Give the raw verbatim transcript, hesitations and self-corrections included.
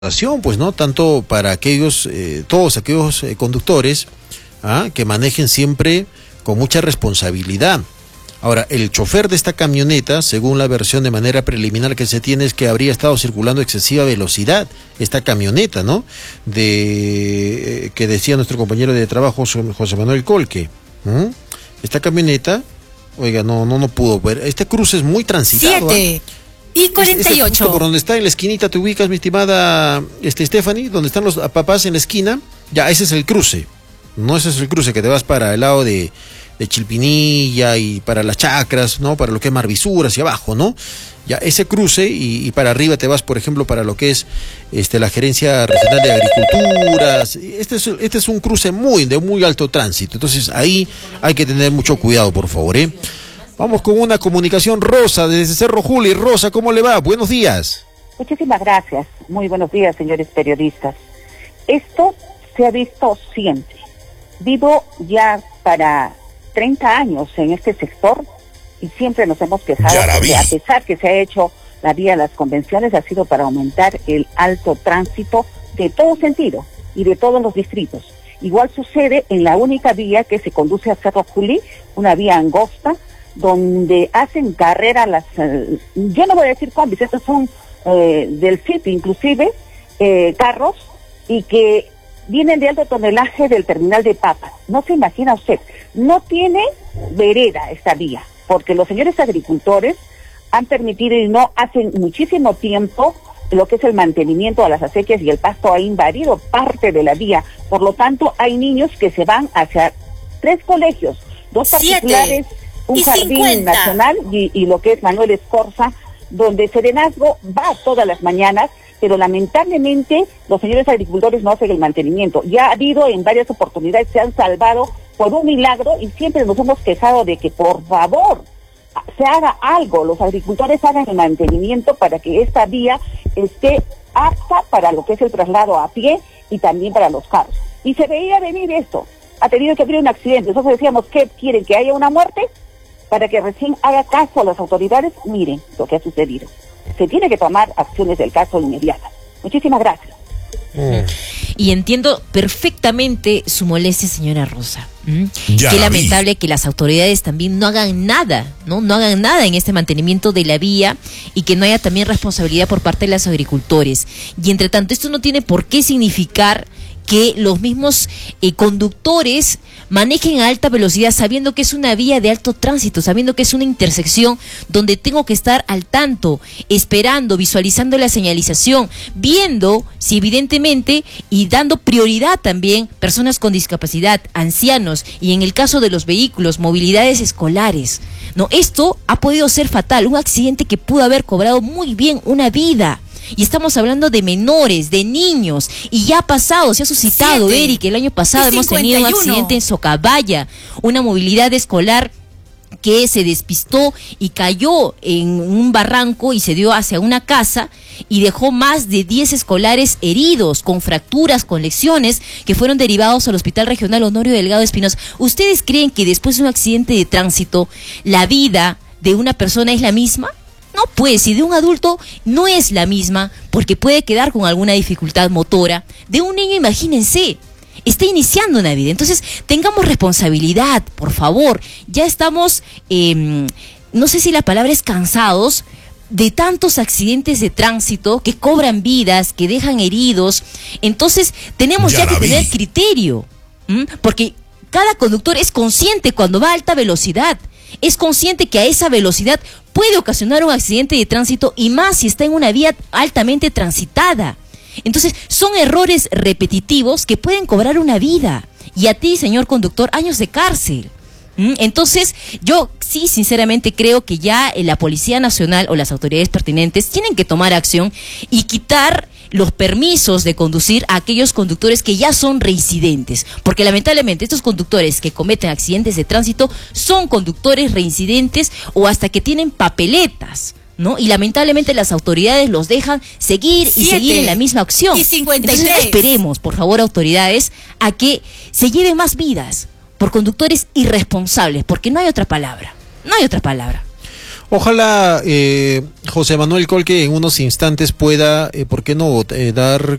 Pues no tanto para aquellos eh, todos aquellos eh, conductores ¿ah? que manejen siempre con mucha responsabilidad. Ahora, el chofer de esta camioneta, según la versión de manera preliminar que se tiene, es que habría estado circulando a excesiva velocidad esta camioneta, ¿no? De eh, que decía nuestro compañero de trabajo José Manuel Colque. ¿Mm? Esta camioneta, oiga, no no no pudo ver. Este cruce es muy transitado. Siete. ¿Ah? Y cuarenta y ocho. Por donde está en la esquinita te ubicas, mi estimada este, Stephanie, donde están los papás en la esquina, ya ese es el cruce. No, ese es el cruce que te vas para el lado de, de Chilpinilla y para las Chacras, ¿no? Para lo que es Marvisur, hacia abajo, ¿no? Ya ese cruce y, y para arriba te vas, por ejemplo, para lo que es este, la Gerencia Regional de Agricultura. Este es, este es un cruce muy de muy alto tránsito, entonces ahí hay que tener mucho cuidado, por favor, ¿eh? Vamos con una comunicación. Rosa, desde Cerro Juli. Rosa, ¿cómo le va? Buenos días. Muchísimas gracias. Muy buenos días, señores periodistas. Esto se ha visto siempre. Vivo ya para treinta años en este sector y siempre nos hemos quejado que a pesar que se ha hecho la vía de las convenciones, ha sido para aumentar el alto tránsito de todo sentido y de todos los distritos. Igual sucede en la única vía que se conduce a Cerro Juli, una vía angosta, donde hacen carrera las, eh, yo no voy a decir combis, estos son eh, del C I P inclusive, eh, carros, y que vienen de alto tonelaje del terminal de papas. No se imagina usted, no tiene vereda esta vía, porque los señores agricultores han permitido y no hacen muchísimo tiempo lo que es el mantenimiento a las acequias y el pasto ha invadido parte de la vía, por lo tanto hay niños que se van hacia tres colegios, dos particulares, un jardín nacional y, y lo que es Manuel Escorza, donde Serenazgo va todas las mañanas, pero lamentablemente los señores agricultores no hacen el mantenimiento. Ya ha habido en varias oportunidades, se han salvado por un milagro y siempre nos hemos quejado de que por favor se haga algo, los agricultores hagan el mantenimiento para que esta vía esté apta para lo que es el traslado a pie y también para los carros. Y se veía venir esto, ha tenido que haber un accidente, nosotros decíamos, ¿qué quieren? ¿Que haya una muerte? Para que recién haga caso a las autoridades, miren lo que ha sucedido. Se tiene que tomar acciones del caso inmediatas. Muchísimas gracias. Mm. Y entiendo perfectamente su molestia, señora Rosa. ¿Mm? Qué lamentable que las autoridades también no hagan nada, ¿no? No hagan nada en este mantenimiento de la vía y que no haya también responsabilidad por parte de los agricultores. Y entre tanto, esto no tiene por qué significar que los mismos eh, conductores manejen a alta velocidad sabiendo que es una vía de alto tránsito, sabiendo que es una intersección donde tengo que estar al tanto, esperando, visualizando la señalización, viendo si evidentemente y dando prioridad también personas con discapacidad, ancianos y en el caso de los vehículos, movilidades escolares. No, esto ha podido ser fatal, un accidente que pudo haber cobrado muy bien una vida. Y estamos hablando de menores, de niños, y ya ha pasado, se ha suscitado, Siete. Eric, el año pasado hemos tenido un accidente en Socabaya, una movilidad escolar que se despistó y cayó en un barranco y se dio hacia una casa y dejó más de diez escolares heridos, con fracturas, con lesiones, que fueron derivados al Hospital Regional Honorio Delgado Espinosa. ¿Ustedes creen que después de un accidente de tránsito, la vida de una persona es la misma? No, pues, si de un adulto no es la misma, porque puede quedar con alguna dificultad motora. De un niño, imagínense, está iniciando una vida. Entonces, tengamos responsabilidad, por favor. Ya estamos, eh, no sé si la palabra es cansados, de tantos accidentes de tránsito que cobran vidas, que dejan heridos. Entonces, tenemos ya, ya que tener criterio, ¿m? Porque cada conductor es consciente cuando va a alta velocidad. Es consciente que a esa velocidad puede ocasionar un accidente de tránsito y más si está en una vía altamente transitada. Entonces, son errores repetitivos que pueden cobrar una vida. Y a ti, señor conductor, años de cárcel. ¿Mm? Entonces, yo sí, sinceramente, creo que ya la Policía Nacional o las autoridades pertinentes tienen que tomar acción y quitar los permisos de conducir a aquellos conductores que ya son reincidentes, porque lamentablemente estos conductores que cometen accidentes de tránsito son conductores reincidentes o hasta que tienen papeletas, ¿no? Y lamentablemente las autoridades los dejan seguir y Siete. seguir en la misma acción. Y cincuenta y tres. Entonces esperemos, por favor, autoridades, a que se lleven más vidas por conductores irresponsables, porque no hay otra palabra, no hay otra palabra. Ojalá eh, José Manuel Colque en unos instantes pueda, eh, ¿por qué no?, eh, dar